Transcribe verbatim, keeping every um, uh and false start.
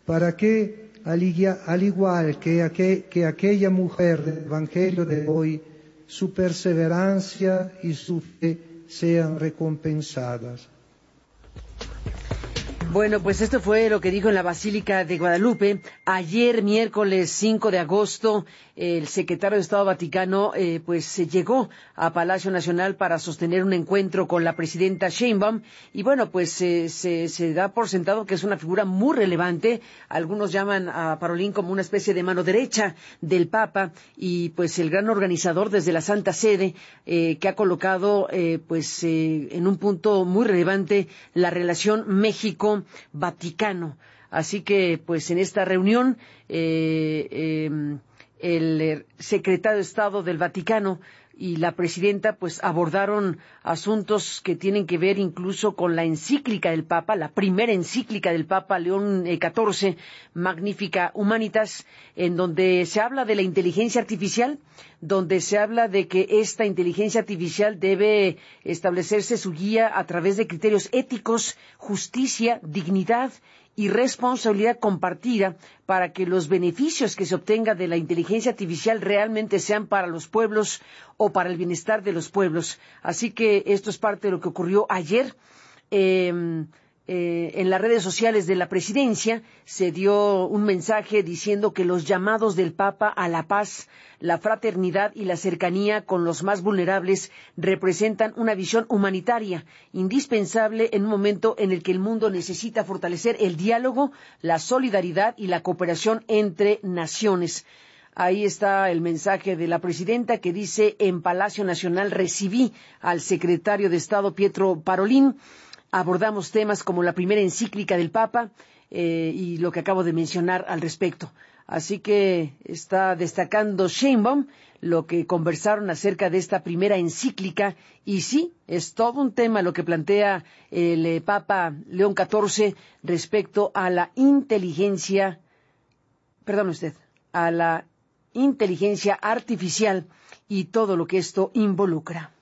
para que, al, al igual que, aquel, que aquella mujer del Evangelio de hoy, su perseverancia y su fe sean recompensadas. Bueno, pues esto fue lo que dijo en la Basílica de Guadalupe. Ayer, miércoles cinco de agosto, el secretario de Estado Vaticano eh, pues llegó a Palacio Nacional para sostener un encuentro con la presidenta Sheinbaum. Y bueno, pues eh, se, se da por sentado que es una figura muy relevante. Algunos llaman a Parolín como una especie de mano derecha del Papa y pues el gran organizador desde la Santa Sede eh, que ha colocado eh, pues eh, en un punto muy relevante la relación México Vaticano. Así que, pues, en esta reunión, eh, eh, el secretario de Estado del Vaticano y la presidenta, pues, abordaron asuntos que tienen que ver incluso con la encíclica del Papa, la primera encíclica del Papa León catorce, Magnificat Humanitas, en donde se habla de la inteligencia artificial, donde se habla de que esta inteligencia artificial debe establecerse su guía a través de criterios éticos, justicia, dignidad y responsabilidad compartida para que los beneficios que se obtenga de la inteligencia artificial realmente sean para los pueblos o para el bienestar de los pueblos. Así que esto es parte de lo que ocurrió ayer. Eh, Eh, en las redes sociales de la presidencia se dio un mensaje diciendo que los llamados del Papa a la paz, la fraternidad y la cercanía con los más vulnerables representan una visión humanitaria indispensable en un momento en el que el mundo necesita fortalecer el diálogo, la solidaridad y la cooperación entre naciones. Ahí está el mensaje de la presidenta que dice: en Palacio Nacional recibí al secretario de Estado Pietro Parolin. Abordamos temas como la primera encíclica del Papa eh, y lo que acabo de mencionar al respecto. Así que está destacando Sheinbaum lo que conversaron acerca de esta primera encíclica. Y sí, es todo un tema lo que plantea el eh, Papa León catorce respecto a la inteligencia, perdón usted, a la inteligencia artificial y todo lo que esto involucra.